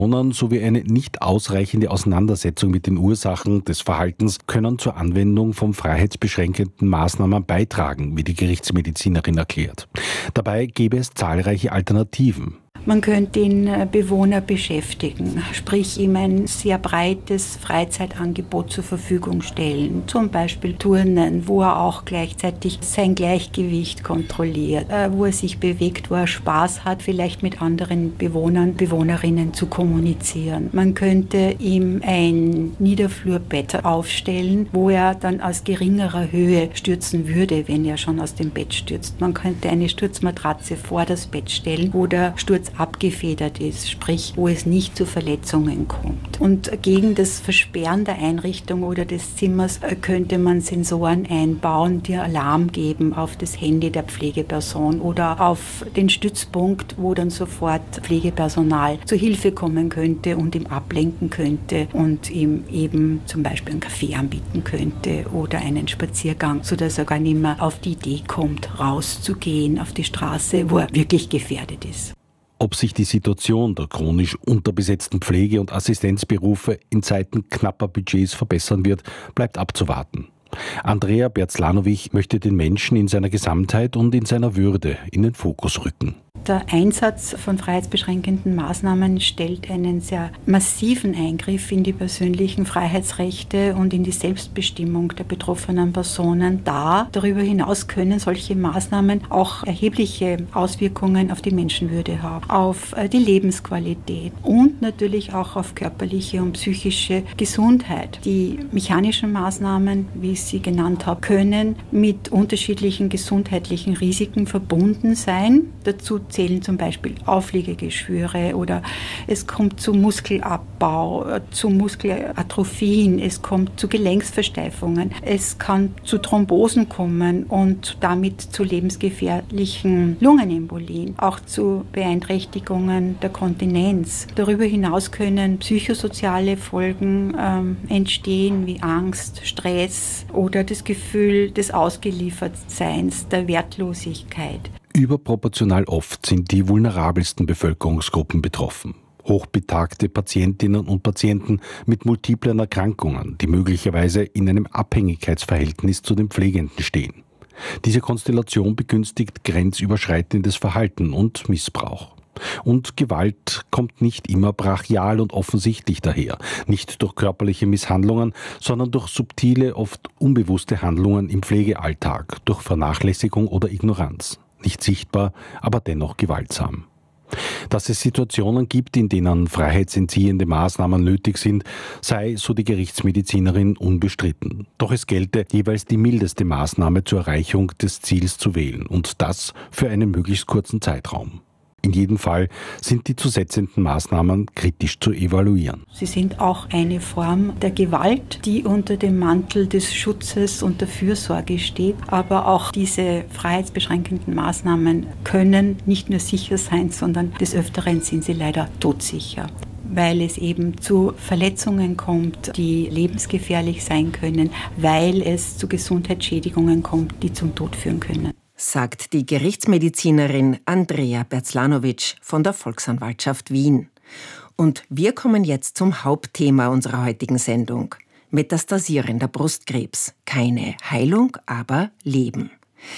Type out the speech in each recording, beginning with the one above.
Sowie eine nicht ausreichende Auseinandersetzung mit den Ursachen des Verhaltens können zur Anwendung von freiheitsbeschränkenden Maßnahmen beitragen, wie die Gerichtsmedizinerin erklärt. Dabei gäbe es zahlreiche Alternativen. Man könnte den Bewohner beschäftigen, sprich ihm ein sehr breites Freizeitangebot zur Verfügung stellen. Zum Beispiel Turnen, wo er auch gleichzeitig sein Gleichgewicht kontrolliert, wo er sich bewegt, wo er Spaß hat, vielleicht mit anderen Bewohnern, Bewohnerinnen zu kommunizieren. Man könnte ihm ein Niederflurbett aufstellen, wo er dann aus geringerer Höhe stürzen würde, wenn er schon aus dem Bett stürzt. Man könnte eine Sturzmatratze vor das Bett stellen, wo der Sturz abgefedert ist, sprich, wo es nicht zu Verletzungen kommt. Und gegen das Versperren der Einrichtung oder des Zimmers könnte man Sensoren einbauen, die Alarm geben auf das Handy der Pflegeperson oder auf den Stützpunkt, wo dann sofort Pflegepersonal zu Hilfe kommen könnte und ihm ablenken könnte und ihm eben zum Beispiel einen Kaffee anbieten könnte oder einen Spaziergang, sodass er gar nicht mehr auf die Idee kommt, rauszugehen auf die Straße, wo er wirklich gefährdet ist. Ob sich die Situation der chronisch unterbesetzten Pflege- und Assistenzberufe in Zeiten knapper Budgets verbessern wird, bleibt abzuwarten. Andrea Berzlanovic möchte den Menschen in seiner Gesamtheit und in seiner Würde in den Fokus rücken. Der Einsatz von freiheitsbeschränkenden Maßnahmen stellt einen sehr massiven Eingriff in die persönlichen Freiheitsrechte und in die Selbstbestimmung der betroffenen Personen dar. Darüber hinaus können solche Maßnahmen auch erhebliche Auswirkungen auf die Menschenwürde haben, auf die Lebensqualität und natürlich auch auf körperliche und psychische Gesundheit. Die mechanischen Maßnahmen, wie ich sie genannt habe, können mit unterschiedlichen gesundheitlichen Risiken verbunden sein. Dazu zählen zum Beispiel Aufliegegeschwüre oder es kommt zu Muskelabbau, zu Muskelatrophien, es kommt zu Gelenksversteifungen, es kann zu Thrombosen kommen und damit zu lebensgefährlichen Lungenembolien, auch zu Beeinträchtigungen der Kontinenz. Darüber hinaus können psychosoziale Folgen entstehen, wie Angst, Stress oder das Gefühl des Ausgeliefertseins, der Wertlosigkeit. Überproportional oft sind die vulnerabelsten Bevölkerungsgruppen betroffen. Hochbetagte Patientinnen und Patienten mit multiplen Erkrankungen, die möglicherweise in einem Abhängigkeitsverhältnis zu den Pflegenden stehen. Diese Konstellation begünstigt grenzüberschreitendes Verhalten und Missbrauch. Und Gewalt kommt nicht immer brachial und offensichtlich daher, nicht durch körperliche Misshandlungen, sondern durch subtile, oft unbewusste Handlungen im Pflegealltag, durch Vernachlässigung oder Ignoranz. Nicht sichtbar, aber dennoch gewaltsam. Dass es Situationen gibt, in denen freiheitsentziehende Maßnahmen nötig sind, sei, so die Gerichtsmedizinerin, unbestritten. Doch es gelte, jeweils die mildeste Maßnahme zur Erreichung des Ziels zu wählen und das für einen möglichst kurzen Zeitraum. In jedem Fall sind die zu setzenden Maßnahmen kritisch zu evaluieren. Sie sind auch eine Form der Gewalt, die unter dem Mantel des Schutzes und der Fürsorge steht. Aber auch diese freiheitsbeschränkenden Maßnahmen können nicht nur sicher sein, sondern des Öfteren sind sie leider todsicher, weil es eben zu Verletzungen kommt, die lebensgefährlich sein können, weil es zu Gesundheitsschädigungen kommt, die zum Tod führen können. Sagt die Gerichtsmedizinerin Andrea Berzlanovic von der Volksanwaltschaft Wien. Und wir kommen jetzt zum Hauptthema unserer heutigen Sendung. Metastasierender Brustkrebs. Keine Heilung, aber Leben.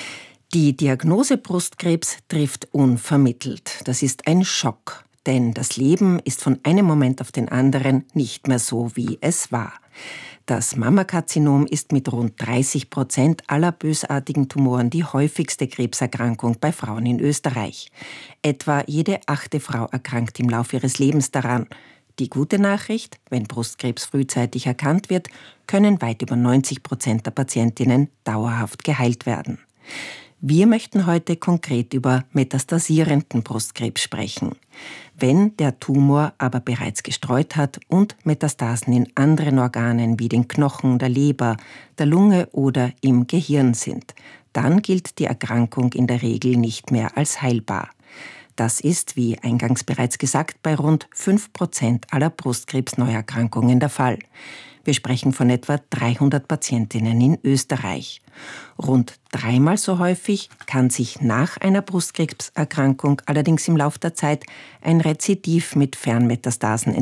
Die Diagnose Brustkrebs trifft unvermittelt. Das ist ein Schock, denn das Leben ist von einem Moment auf den anderen nicht mehr so, wie es war. Das Mammakarzinom ist mit rund 30% aller bösartigen Tumoren die häufigste Krebserkrankung bei Frauen in Österreich. Etwa jede 8. Frau erkrankt im Laufe ihres Lebens daran. Die gute Nachricht: Wenn Brustkrebs frühzeitig erkannt wird, können weit über 90% der Patientinnen dauerhaft geheilt werden. Wir möchten heute konkret über metastasierenden Brustkrebs sprechen. Wenn der Tumor aber bereits gestreut hat und Metastasen in anderen Organen wie den Knochen, der Leber, der Lunge oder im Gehirn sind, dann gilt die Erkrankung in der Regel nicht mehr als heilbar. Das ist, wie eingangs bereits gesagt, bei rund 5% aller Brustkrebsneuerkrankungen der Fall. Wir sprechen von etwa 300 Patientinnen in Österreich. Rund 3-mal so häufig kann sich nach einer Brustkrebserkrankung allerdings im Lauf der Zeit ein Rezidiv mit Fernmetastasen